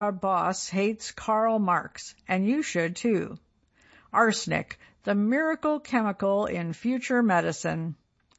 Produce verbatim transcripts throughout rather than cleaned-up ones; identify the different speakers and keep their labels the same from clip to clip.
Speaker 1: Our boss hates Karl Marx, and you should too. Arsenic, the miracle chemical in future medicine.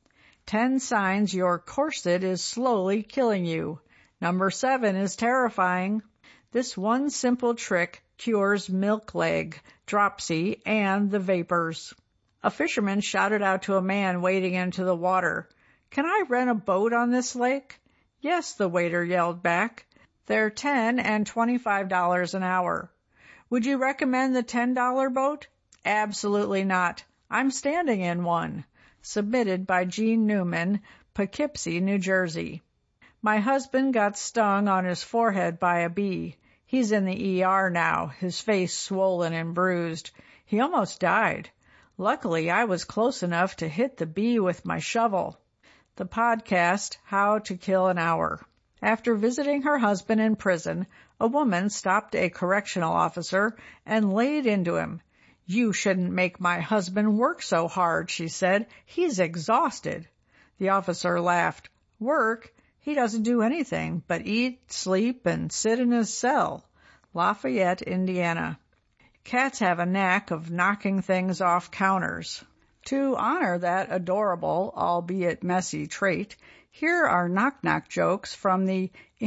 Speaker 1: Ten signs your corset is slowly killing you. Number seven is terrifying. This one simple trick cures milk leg, dropsy, and the vapors. A fisherman shouted out to a man wading into the water, "Can I rent a boat on this lake?" "Yes," the waiter yelled back. "They're ten and twenty-five dollars an hour." "Would you recommend the ten dollar boat?" "Absolutely not. I'm standing in one." Submitted by Gene Newman, Poughkeepsie, New Jersey. My husband got stung on his forehead by a bee. He's in the E R now, his face swollen and bruised. He almost died. Luckily, I was close enough to hit the bee with my shovel. The podcast, How to Kill an Hour. After visiting her husband in prison, a woman stopped a correctional officer and laid into him. "You shouldn't make my husband work so hard," she said. "He's exhausted." The officer laughed. "Work? He doesn't do anything but eat, sleep, and sit in his cell." Lafayette, Indiana. Cats have a knack of knocking things off counters. To honor that adorable, albeit messy trait, here are knock-knock jokes from the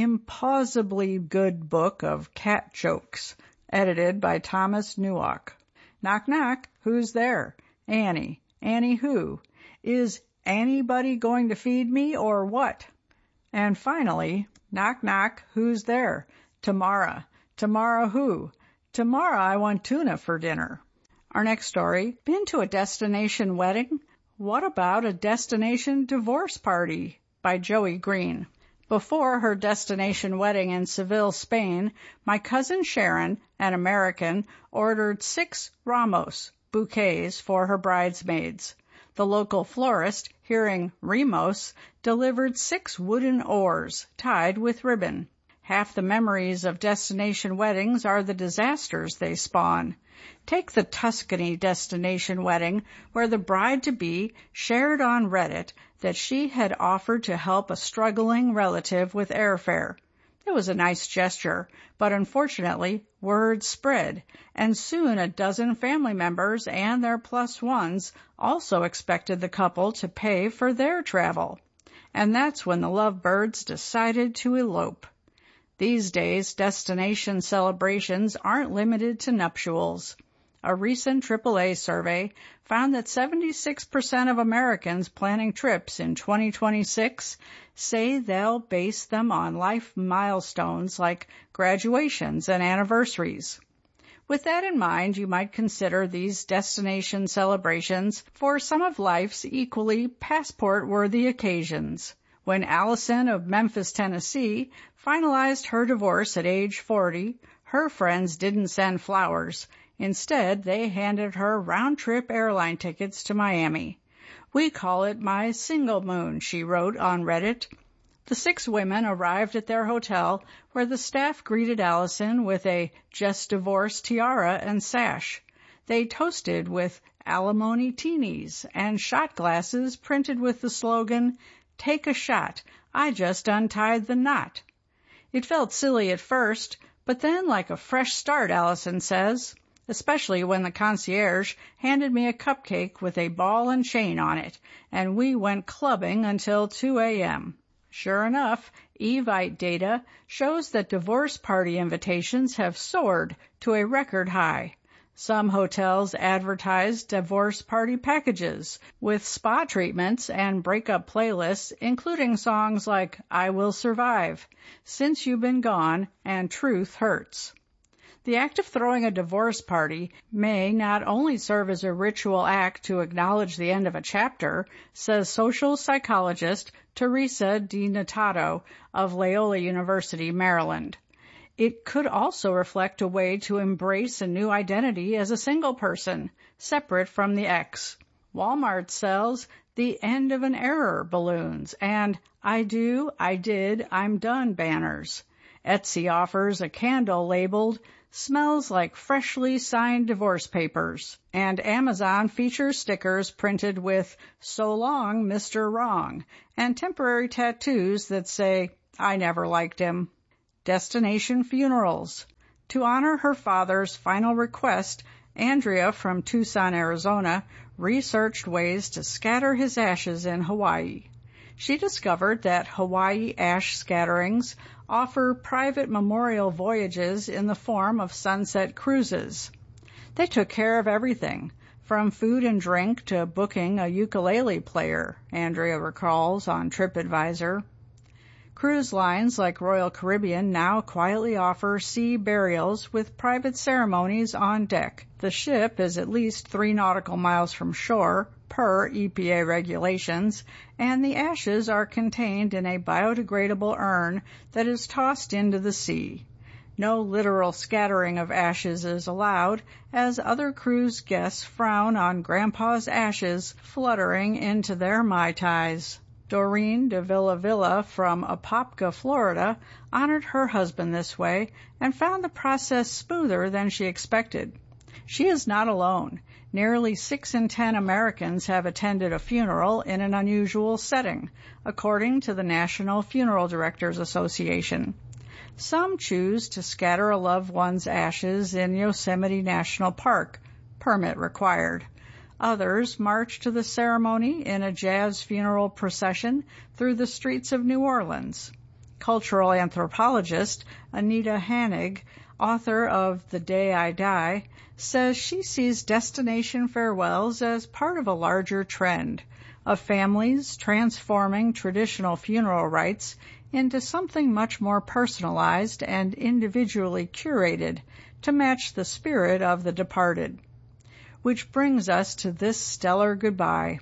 Speaker 1: impossibly good book of cat jokes, edited by Thomas Newalk. "Knock, knock. Who's there?" "Annie." "Annie who?" "Is anybody going to feed me or what?" And finally, "Knock, knock. Who's there?" "Tamara." "Tamara who?" "Tomorrow I want tuna for dinner." Our next story, been to a destination wedding? What about a destination divorce party? By Joey Green. Before her destination wedding in Seville, Spain, my cousin Sharon, an American, ordered six Ramos bouquets for her bridesmaids. The local florist, hearing Remos, delivered six wooden oars tied with ribbon. Half the memories of destination weddings are the disasters they spawn. Take the Tuscany destination wedding, where the bride-to-be shared on Reddit that she had offered to help a struggling relative with airfare. It was a nice gesture, but unfortunately, word spread, and soon a dozen family members and their plus ones also expected the couple to pay for their travel. And that's when the lovebirds decided to elope. These days, destination celebrations aren't limited to nuptials. A recent triple A survey found that seventy-six percent of Americans planning trips in twenty twenty-six say they'll base them on life milestones like graduations and anniversaries. With that in mind, you might consider these destination celebrations for some of life's equally passport-worthy occasions. When Allison of Memphis, Tennessee, finalized her divorce at age forty, her friends didn't send flowers. Instead, they handed her round-trip airline tickets to Miami. "We call it my single moon," she wrote on Reddit. The six women arrived at their hotel, where the staff greeted Allison with a just divorced tiara and sash. They toasted with alimony teenies and shot glasses printed with the slogan, "Take a shot, I just untied the knot." It felt silly at first, but then like a fresh start, Allison says, especially when the concierge handed me a cupcake with a ball and chain on it, and we went clubbing until two a.m. Sure enough, Evite data shows that divorce party invitations have soared to a record high. Some hotels advertise divorce party packages with spa treatments and breakup playlists, including songs like I Will Survive, Since You've Been Gone, and Truth Hurts. The act of throwing a divorce party may not only serve as a ritual act to acknowledge the end of a chapter, says social psychologist Teresa DiNatato of Loyola University, Maryland. It could also reflect a way to embrace a new identity as a single person, separate from the ex. Walmart sells the end of an error balloons and I do, I did, I'm done banners. Etsy offers a candle labeled smells like freshly signed divorce papers, and Amazon features stickers printed with so long, Mister Wrong, and temporary tattoos that say, I never liked him. Destination funerals. To honor her father's final request, Andrea from Tucson, Arizona, researched ways to scatter his ashes in Hawaii. She discovered that Hawaii ash scatterings offer private memorial voyages in the form of sunset cruises. They took care of everything, from food and drink to booking a ukulele player, Andrea recalls on TripAdvisor. Cruise lines like Royal Caribbean now quietly offer sea burials with private ceremonies on deck. The ship is at least three nautical miles from shore, per E P A regulations, and the ashes are contained in a biodegradable urn that is tossed into the sea. No literal scattering of ashes is allowed, as other cruise guests frown on Grandpa's ashes fluttering into their Mai Tais. Doreen de Villa Villa from Apopka, Florida, honored her husband this way and found the process smoother than she expected. She is not alone. Nearly six in ten Americans have attended a funeral in an unusual setting, according to the National Funeral Directors Association. Some choose to scatter a loved one's ashes in Yosemite National Park, permit required. Others march to the ceremony in a jazz funeral procession through the streets of New Orleans. Cultural anthropologist Anita Hanig, author of The Day I Die, says she sees destination farewells as part of a larger trend of families transforming traditional funeral rites into something much more personalized and individually curated to match the spirit of the departed. Which brings us to this stellar goodbye.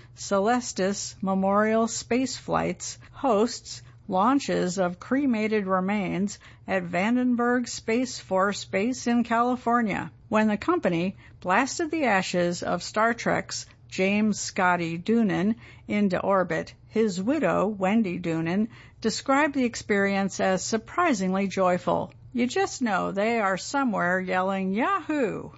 Speaker 1: Celestis Memorial Space Flights hosts launches of cremated remains at Vandenberg Space Force Base in California, when the company blasted the ashes of Star Trek's James Scotty Doonan into orbit. His widow, Wendy Doonan, described the experience as surprisingly joyful. You just know they are somewhere yelling Yahoo!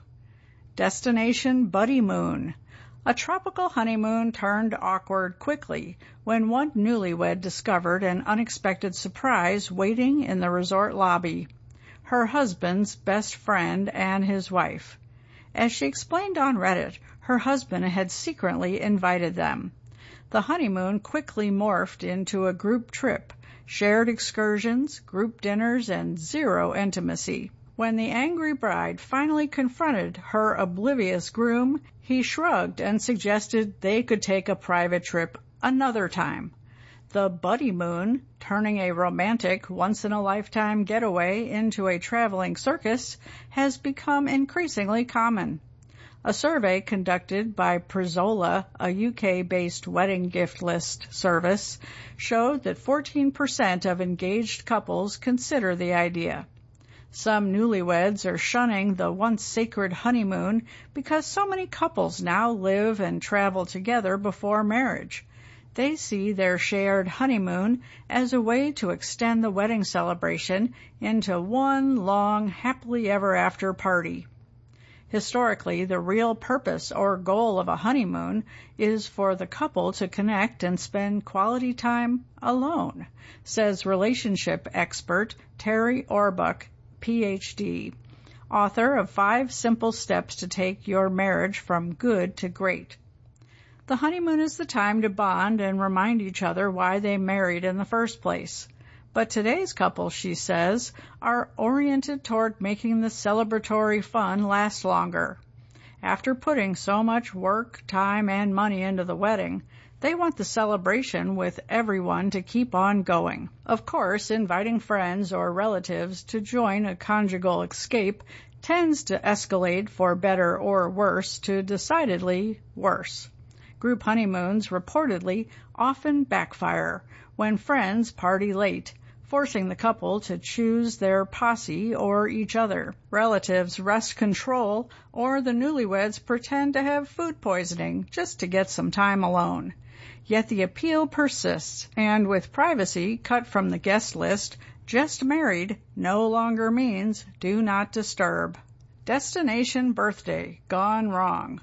Speaker 1: Destination Buddy Moon. A tropical honeymoon turned awkward quickly when one newlywed discovered an unexpected surprise waiting in the resort lobby, her husband's best friend and his wife. As she explained on Reddit, her husband had secretly invited them. The honeymoon quickly morphed into a group trip, shared excursions, group dinners, and zero intimacy. When the angry bride finally confronted her oblivious groom, he shrugged and suggested they could take a private trip another time. The Buddy Moon, turning a romantic, once-in-a-lifetime getaway into a traveling circus, has become increasingly common. A survey conducted by Prizola, a U K-based wedding gift list service, showed that fourteen percent of engaged couples consider the idea. Some newlyweds are shunning the once sacred honeymoon because so many couples now live and travel together before marriage. They see their shared honeymoon as a way to extend the wedding celebration into one long happily ever after party. Historically, the real purpose or goal of a honeymoon is for the couple to connect and spend quality time alone, says relationship expert Terry Orbuck, P H D, author of Five Simple Steps to Take Your Marriage from Good to Great. The honeymoon is the time to bond and remind each other why they married in the first place. But today's couples, she says, are oriented toward making the celebratory fun last longer. After putting so much work, time, and money into the wedding, they want the celebration with everyone to keep on going. Of course, inviting friends or relatives to join a conjugal escape tends to escalate for better or worse to decidedly worse. Group honeymoons reportedly often backfire when friends party late, forcing the couple to choose their posse or each other. Relatives wrest control, or the newlyweds pretend to have food poisoning just to get some time alone. Yet the appeal persists, and with privacy cut from the guest list, just married no longer means do not disturb. Destination birthday gone wrong.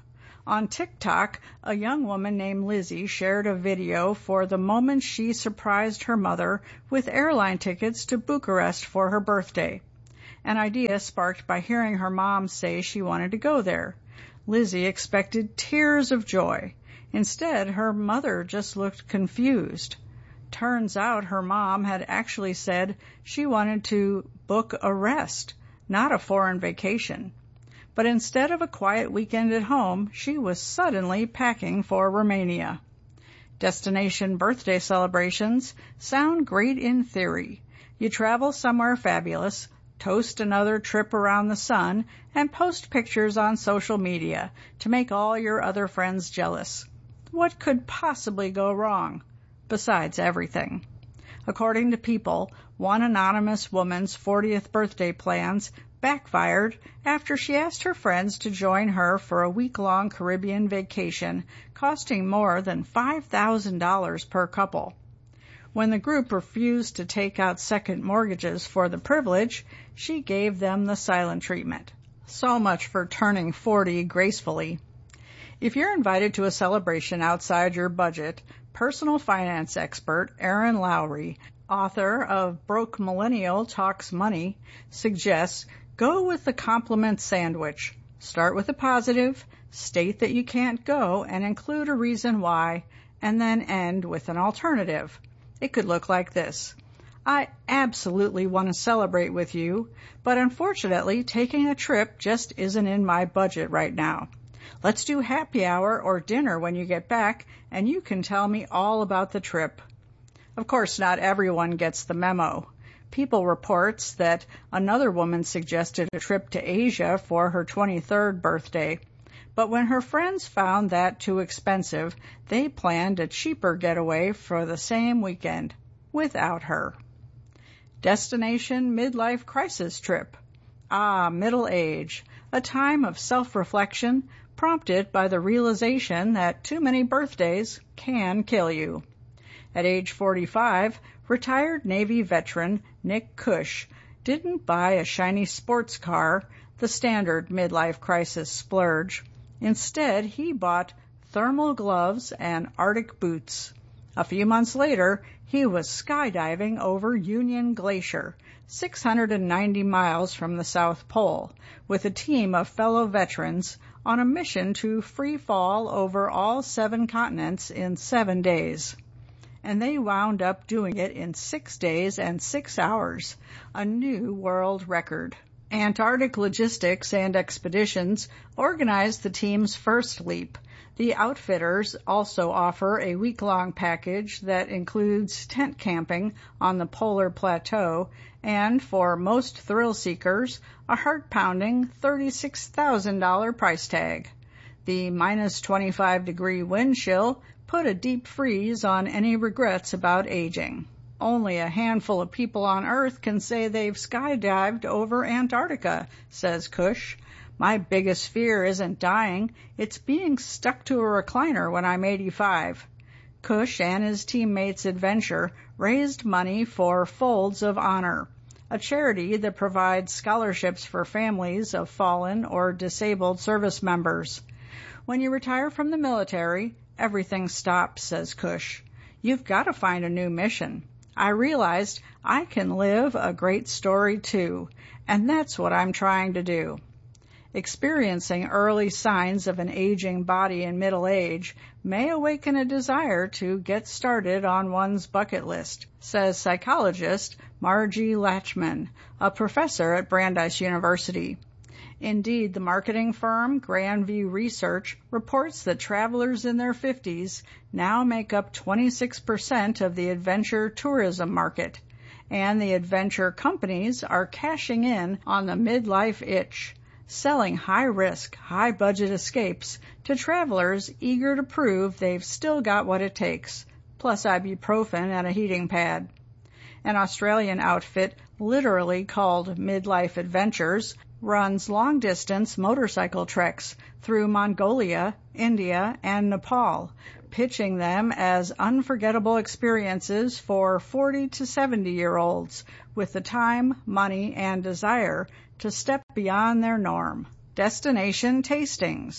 Speaker 1: On TikTok, a young woman named Lizzie shared a video for the moment she surprised her mother with airline tickets to Bucharest for her birthday, an idea sparked by hearing her mom say she wanted to go there. Lizzie expected tears of joy. Instead, her mother just looked confused. Turns out her mom had actually said she wanted to book a rest, not a foreign vacation. But instead of a quiet weekend at home, she was suddenly packing for Romania. Destination birthday celebrations sound great in theory. You travel somewhere fabulous, toast another trip around the sun, and post pictures on social media to make all your other friends jealous. What could possibly go wrong? Besides everything. According to People, one anonymous woman's fortieth birthday plans backfired after she asked her friends to join her for a week-long Caribbean vacation costing more than five thousand dollars per couple. When the group refused to take out second mortgages for the privilege, she gave them the silent treatment. So much for turning forty gracefully. If you're invited to a celebration outside your budget, personal finance expert Erin Lowry, author of Broke Millennial Talks Money, suggests go with the compliment sandwich. Start with a positive, state that you can't go, and include a reason why, and then end with an alternative. It could look like this. I absolutely want to celebrate with you, but unfortunately, taking a trip just isn't in my budget right now. Let's do happy hour or dinner when you get back, and you can tell me all about the trip. Of course, not everyone gets the memo. People reports that another woman suggested a trip to Asia for her twenty-third birthday, but when her friends found that too expensive, they planned a cheaper getaway for the same weekend, without her. Destination midlife crisis trip. Ah, middle age, a time of self-reflection prompted by the realization that too many birthdays can kill you. At age forty-five, retired Navy veteran Nick Cush didn't buy a shiny sports car, the standard midlife crisis splurge. Instead, he bought thermal gloves and Arctic boots. A few months later, he was skydiving over Union Glacier, six hundred ninety miles from the South Pole, with a team of fellow veterans on a mission to free fall over all seven continents in seven days. And they wound up doing it in six days and six hours, a new world record. Antarctic Logistics and Expeditions organized the team's first leap. The outfitters also offer a week-long package that includes tent camping on the polar plateau and, for most thrill seekers, a heart-pounding thirty-six thousand dollars price tag. The minus twenty-five degree wind chill put a deep freeze on any regrets about aging. Only a handful of people on Earth can say they've skydived over Antarctica, says Cush. My biggest fear isn't dying, it's being stuck to a recliner when I'm eighty-five. Cush and his teammates' adventure raised money for Folds of Honor, a charity that provides scholarships for families of fallen or disabled service members. When you retire from the military, everything stops, says Cush. You've got to find a new mission. I realized I can live a great story too, and that's what I'm trying to do. Experiencing early signs of an aging body in middle age may awaken a desire to get started on one's bucket list, says psychologist Margie Latchman, a professor at Brandeis University. Indeed, the marketing firm Grandview Research reports that travelers in their fifties now make up twenty-six percent of the adventure tourism market, and the adventure companies are cashing in on the midlife itch, selling high-risk, high-budget escapes to travelers eager to prove they've still got what it takes, plus ibuprofen and a heating pad. An Australian outfit literally called Midlife Adventures runs long-distance motorcycle treks through Mongolia, India, and Nepal, pitching them as unforgettable experiences for forty to seventy-year-olds with the time, money, and desire to step beyond their norm. Destination tastings.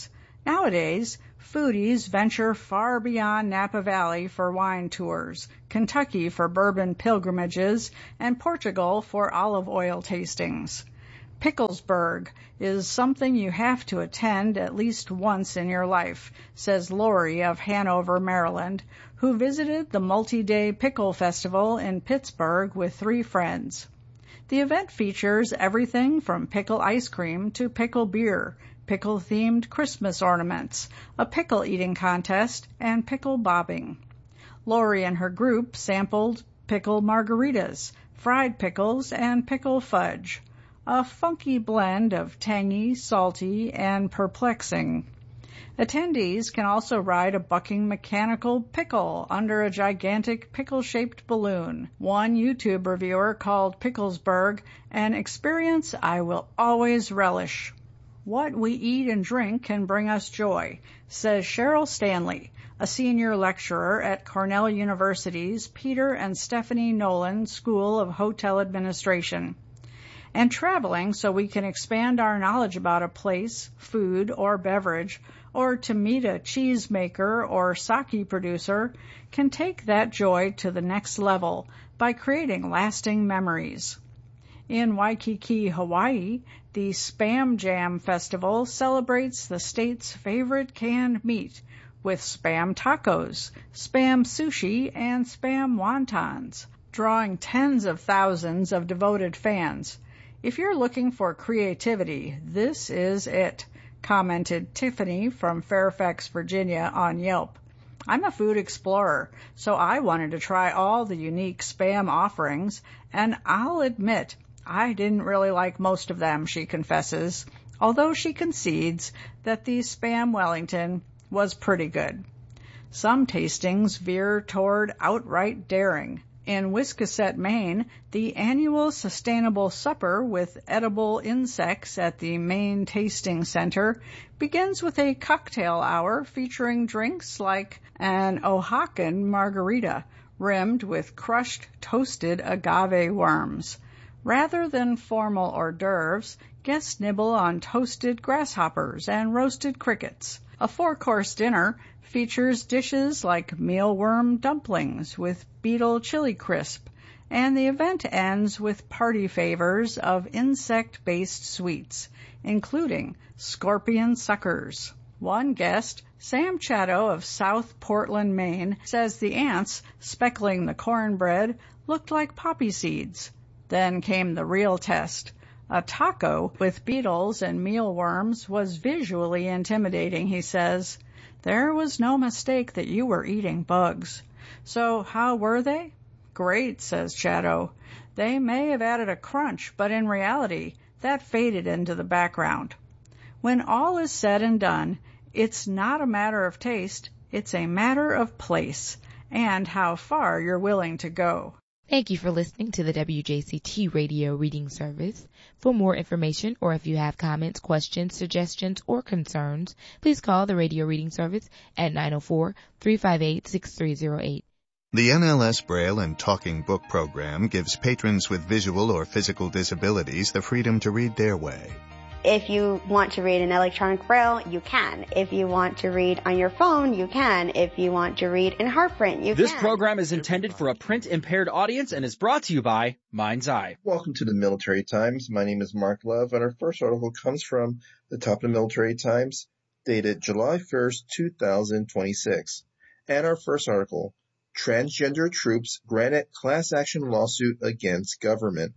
Speaker 1: Nowadays, foodies venture far beyond Napa Valley for wine tours, Kentucky for bourbon pilgrimages, and Portugal for olive oil tastings. Picklesburg is something you have to attend at least once in your life, says Lori of Hanover, Maryland, who visited the multi-day pickle festival in Pittsburgh with three friends. The event features everything from pickle ice cream to pickle beer, pickle-themed Christmas ornaments, a pickle-eating contest, and pickle bobbing. Lori and her group sampled pickle margaritas, fried pickles, and pickle fudge, a funky blend of tangy, salty, and perplexing. Attendees can also ride a bucking mechanical pickle under a gigantic pickle-shaped balloon. One YouTube reviewer called Picklesburg an experience I will always relish. What we eat and drink can bring us joy, says Cheryl Stanley, a senior lecturer at Cornell University's Peter and Stephanie Nolan School of Hotel Administration. And traveling so we can expand our knowledge about a place, food, or beverage, or to meet a cheesemaker or sake producer, can take that joy to the next level by creating lasting memories. In Waikiki, Hawaii, the Spam Jam Festival celebrates the state's favorite canned meat with Spam tacos, Spam sushi, and Spam wontons, drawing tens of thousands of devoted fans. If you're looking for creativity, this is it, commented Tiffany from Fairfax, Virginia on Yelp. I'm a food explorer, so I wanted to try all the unique Spam offerings, and I'll admit I didn't really like most of them, she confesses, although she concedes that the Spam Wellington was pretty good. Some tastings veer toward outright daring. In Wiscasset, Maine, the annual Sustainable Supper with edible insects at the Maine Tasting Center begins with a cocktail hour featuring drinks like an Oaxacan margarita rimmed with crushed toasted agave worms. Rather than formal hors d'oeuvres, guests nibble on toasted grasshoppers and roasted crickets. A four-course dinner features dishes like mealworm dumplings with beetle chili crisp, and the event ends with party favors of insect-based sweets, including scorpion suckers. One guest, Sam Chatto of South Portland, Maine, says the ants speckling the cornbread looked like poppy seeds. Then came the real test. A taco with beetles and mealworms was visually intimidating, he says. There was no mistake that you were eating bugs. So how were they? Great, says Chatto. They may have added a crunch, but in reality, that faded into the background. When all is said and done, it's not a matter of taste, it's a matter of place, and how far you're willing to go.
Speaker 2: Thank you for listening to the W J C T Radio Reading Service. For more information, or if you have comments, questions, suggestions, or concerns, please call the Radio Reading Service at nine oh four, three five eight, six three oh eight.
Speaker 3: The N L S Braille and Talking Book program gives patrons with visual or physical disabilities the freedom to read their way.
Speaker 4: If you want to read in electronic braille, you can. If you want to read on your phone, you can. If you want to read in heart print, you
Speaker 5: this
Speaker 4: can.
Speaker 5: This program is intended for a print-impaired audience and is brought to you by Mind's Eye.
Speaker 6: Welcome to the Military Times. My name is Mark Love, and our first article comes from the top of the Military Times, dated July first, two thousand twenty-six. And our first article, Transgender Troops Granted Class Action Lawsuit Against Government.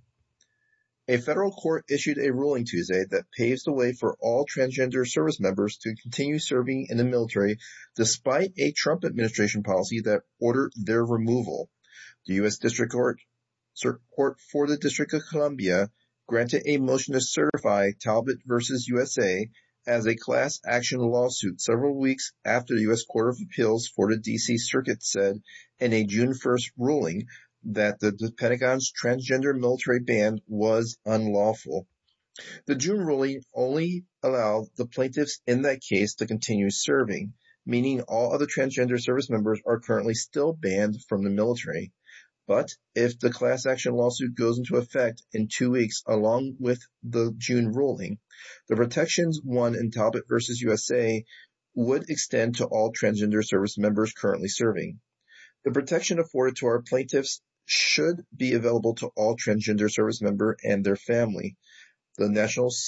Speaker 6: A federal court issued a ruling Tuesday that paves the way for all transgender service members to continue serving in the military despite a Trump administration policy that ordered their removal. The U S District Court, Court for the District of Columbia granted a motion to certify Talbot versus U S A as a class action lawsuit several weeks after the U S Court of Appeals for the D C Circuit said in a June first ruling that the, the Pentagon's transgender military ban was unlawful. The June ruling only allowed the plaintiffs in that case to continue serving, meaning all other transgender service members are currently still banned from the military. But if the class action lawsuit goes into effect in two weeks along with the June ruling, the protections won in Talbot versus U S A would extend to all transgender service members currently serving. The protection afforded to our plaintiffs should be available to all transgender service member and their family. The National